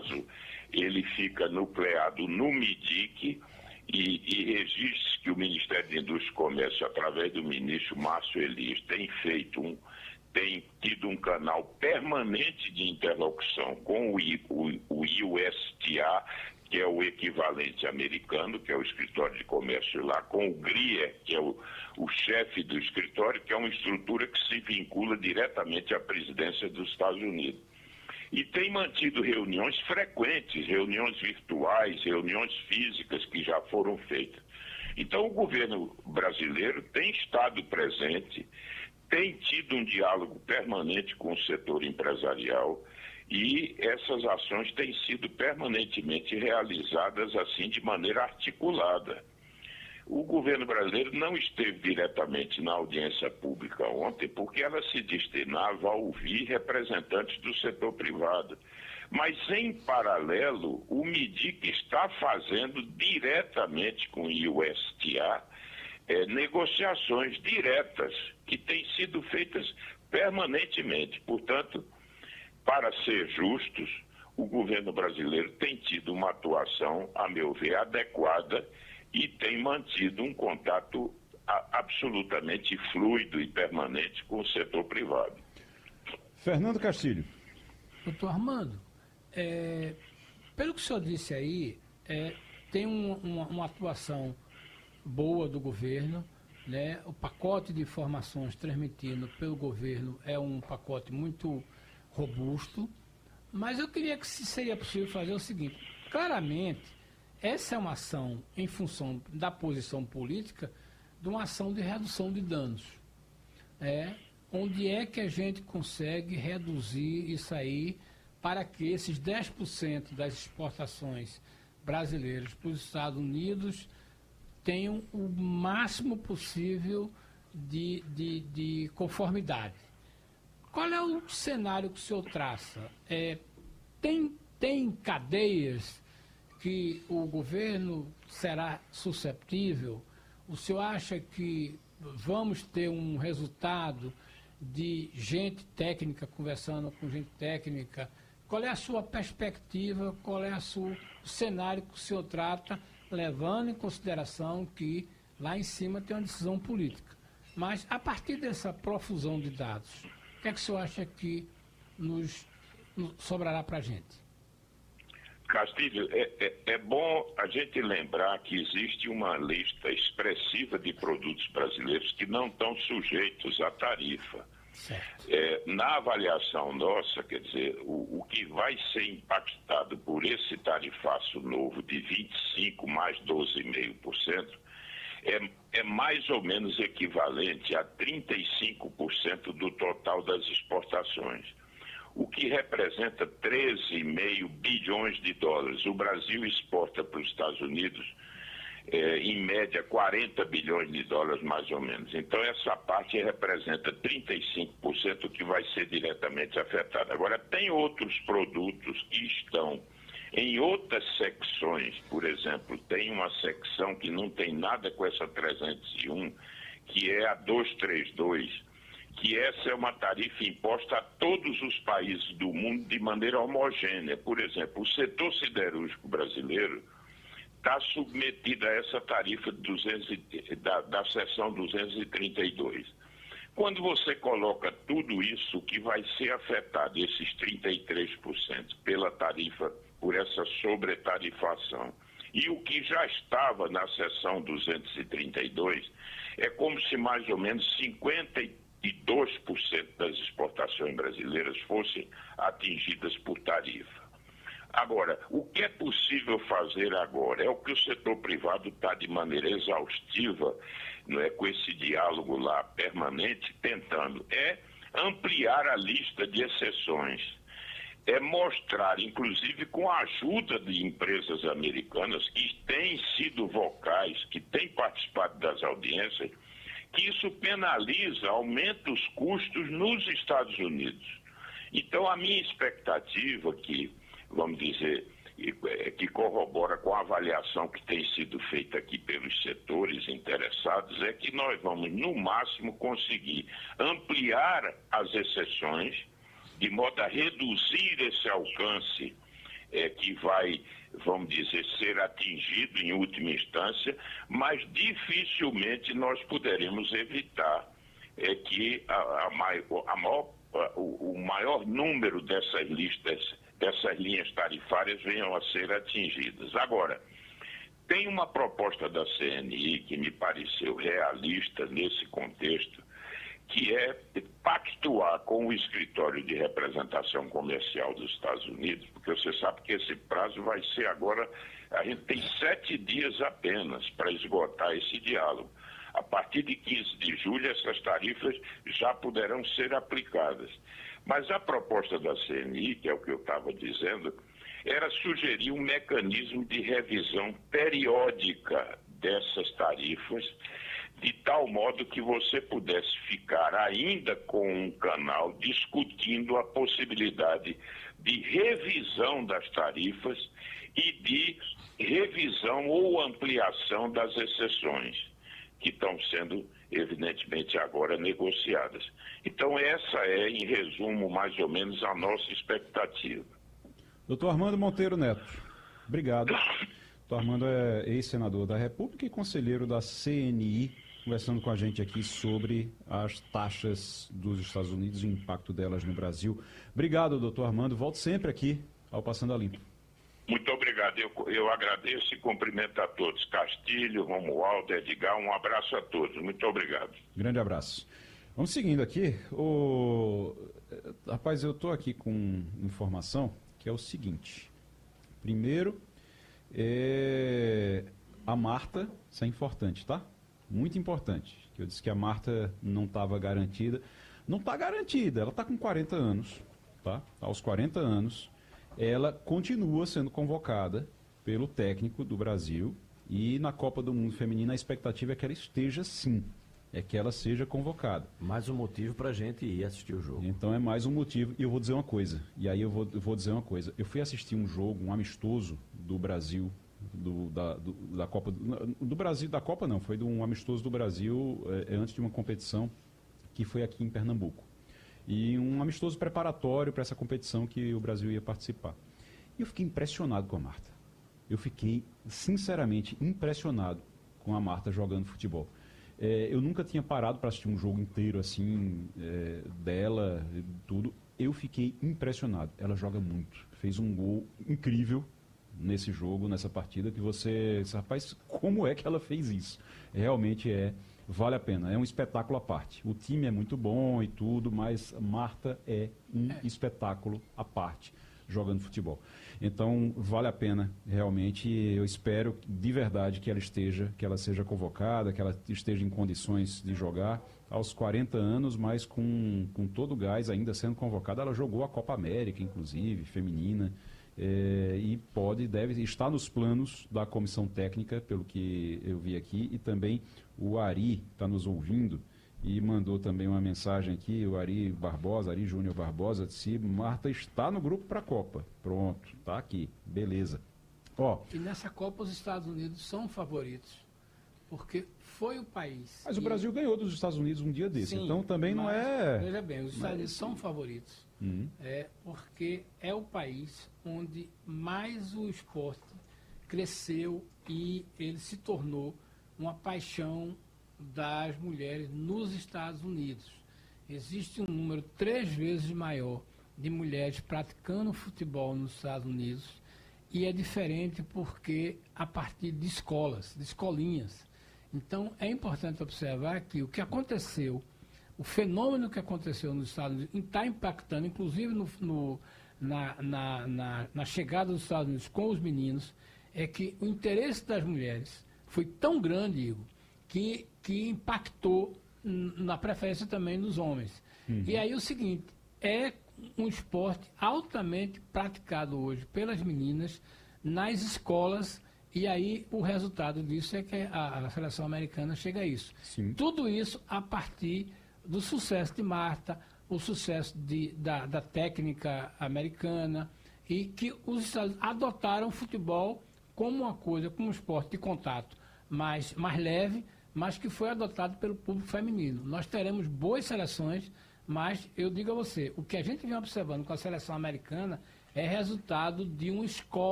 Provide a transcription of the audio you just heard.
caso, ele fica nucleado no MIDIC e registre que o Ministério da Indústria e Comércio, através do ministro Márcio Elias, tem tido um canal permanente de interlocução com o USTA, que é o equivalente americano, que é o escritório de comércio lá, com o GRIE, que é o chefe do escritório, que é uma estrutura que se vincula diretamente à presidência dos Estados Unidos. E tem mantido reuniões frequentes, reuniões virtuais, reuniões físicas que já foram feitas. Então o governo brasileiro tem estado presente, tem tido um diálogo permanente com o setor empresarial e essas ações têm sido permanentemente realizadas assim de maneira articulada. O governo brasileiro não esteve diretamente na audiência pública ontem porque ela se destinava a ouvir representantes do setor privado. Mas, em paralelo, o MIDIC está fazendo diretamente com o USTA negociações diretas que têm sido feitas permanentemente. Portanto, para ser justos, o governo brasileiro tem tido uma atuação, a meu ver, adequada e tem mantido um contato absolutamente fluido e permanente com o setor privado. Fernando Castilho. Doutor Armando, pelo que o senhor disse aí, tem uma atuação boa do governo, né? O pacote de informações transmitido pelo governo é um pacote muito robusto, mas eu queria que se seria possível fazer o seguinte: claramente, essa é uma ação em função da posição política de uma ação de redução de danos. Onde é que a gente consegue reduzir isso aí para que esses 10% das exportações brasileiras para os Estados Unidos tenham o máximo possível de conformidade? Qual é o cenário que o senhor traça? Tem cadeias que o governo será susceptível? O senhor acha que vamos ter um resultado de gente técnica conversando com gente técnica? Qual é a sua perspectiva, qual é o cenário que o senhor trata, levando em consideração que lá em cima tem uma decisão política? Mas, a partir dessa profusão de dados, o que é que o senhor acha que nos sobrará para a gente? Castilho, é bom a gente lembrar que existe uma lista expressiva de produtos brasileiros que não estão sujeitos à tarifa. Na avaliação nossa, quer dizer, o que vai ser impactado por esse tarifaço novo de 25% mais 12,5% é mais ou menos equivalente a 35% do total das exportações, o que representa 13,5 bilhões de dólares. O Brasil exporta para os Estados Unidos, em média, 40 bilhões de dólares, mais ou menos. Então, essa parte representa 35% que vai ser diretamente afetada. Agora, tem outros produtos que estão em outras secções. Por exemplo, tem uma secção que não tem nada com essa 301, que é a 232, que essa é uma tarifa imposta a todos os países do mundo de maneira homogênea. Por exemplo, o setor siderúrgico brasileiro está submetido a essa tarifa da seção 232. Quando você coloca tudo isso que vai ser afetado, esses 33% pela tarifa, por essa sobretarifação, e o que já estava na seção 232, é como se mais ou menos 52% das exportações brasileiras fossem atingidas por tarifa. Agora, o que é possível fazer agora? É o que o setor privado está de maneira exaustiva, não é, com esse diálogo lá permanente, tentando, ampliar a lista de exceções, mostrar, inclusive com a ajuda de empresas americanas que têm sido vocais, que têm participado das audiências, que isso penaliza, aumenta os custos nos Estados Unidos. Então, a minha expectativa vamos dizer, que corrobora com a avaliação que tem sido feita aqui pelos setores interessados, é que nós vamos, no máximo, conseguir ampliar as exceções, de modo a reduzir esse alcance que vai, vamos dizer, ser atingido em última instância, mas dificilmente nós poderemos evitar que o maior número dessas linhas tarifárias venham a ser atingidas. Agora, tem uma proposta da CNI que me pareceu realista nesse contexto, que é pactuar com o Escritório de Representação Comercial dos Estados Unidos, porque você sabe que esse prazo vai ser agora, a gente tem 7 dias apenas para esgotar esse diálogo. A partir de 15 de julho, essas tarifas já poderão ser aplicadas. Mas a proposta da CNI, que é o que eu estava dizendo, era sugerir um mecanismo de revisão periódica dessas tarifas, de tal modo que você pudesse ficar ainda com um canal discutindo a possibilidade de revisão das tarifas e de revisão ou ampliação das exceções, que estão sendo, evidentemente, agora negociadas. Então, essa é, em resumo, mais ou menos a nossa expectativa. Doutor Armando Monteiro Neto, obrigado. Doutor Armando é ex-senador da República e conselheiro da CNI, conversando com a gente aqui sobre as taxas dos Estados Unidos e o impacto delas no Brasil. Obrigado, doutor Armando. Volte sempre aqui ao Passando a Limpo. Muito obrigado. Eu agradeço e cumprimento a todos. Castilho, Romualdo, Edgar, um abraço a todos. Muito obrigado. Grande abraço. Vamos seguindo aqui. Rapaz, eu estou aqui com informação que é o seguinte. Primeiro, a Marta, isso é importante, tá? Muito importante. Eu disse que a Marta não estava garantida. Não está garantida, ela está com 40 anos, tá? Aos 40 anos, ela continua sendo convocada pelo técnico do Brasil e na Copa do Mundo Feminina a expectativa é que ela esteja sim, é que ela seja convocada. Mais um motivo para a gente ir assistir o jogo. Então é mais um motivo, e eu vou dizer uma coisa, e aí eu vou dizer uma coisa. Eu fui assistir um jogo, um amistoso do Brasil, da Copa, do Brasil, da Copa não, foi um amistoso do Brasil antes de uma competição que foi aqui em Pernambuco. E um amistoso preparatório para essa competição que o Brasil ia participar. E eu fiquei impressionado com a Marta. Eu fiquei, sinceramente, impressionado com a Marta jogando futebol. Eu nunca tinha parado para assistir um jogo inteiro assim, dela, tudo. Eu fiquei impressionado. Ela joga muito. Fez um gol incrível nesse jogo, nessa partida, que você... Rapaz, como é que ela fez isso? Realmente vale a pena. É um espetáculo à parte. O time é muito bom e tudo, mas Marta é um espetáculo à parte jogando futebol. Então, vale a pena, realmente. Eu espero de verdade que ela seja convocada, que ela esteja em condições de jogar aos 40 anos, mas com todo o gás ainda sendo convocada. Ela jogou a Copa América, inclusive, feminina, e deve estar nos planos da comissão técnica, pelo que eu vi aqui, e também o Ari está nos ouvindo e mandou também uma mensagem aqui, o Ari Júnior Barbosa, disse: Marta está no grupo para a Copa. Pronto, está aqui, beleza. E nessa Copa os Estados Unidos são favoritos, porque foi o país. Mas o Brasil ganhou dos Estados Unidos um dia desse, então também não é... Veja bem, os Estados Unidos são favoritos, porque é o país onde mais o esporte cresceu e ele se tornou uma paixão das mulheres nos Estados Unidos. Existe um número 3 vezes maior de mulheres praticando futebol nos Estados Unidos, e é diferente porque a partir de escolas, de escolinhas. Então é importante observar que o que aconteceu, o fenômeno que aconteceu nos Estados Unidos está impactando, inclusive na chegada dos Estados Unidos com os meninos, é que o interesse das mulheres foi tão grande, Igor, que impactou na preferência também dos homens. E aí o seguinte, é um esporte altamente praticado hoje pelas meninas nas escolas, e aí o resultado disso é que a seleção americana chega a isso. Sim. Tudo isso a partir do sucesso de Marta, o sucesso da técnica americana, e que os Estados Unidos adotaram o futebol como uma coisa, como um esporte de contato mais leve, mas que foi adotado pelo público feminino. Nós teremos boas seleções, mas eu digo a você, o que a gente vem observando com a seleção americana é resultado de uma escola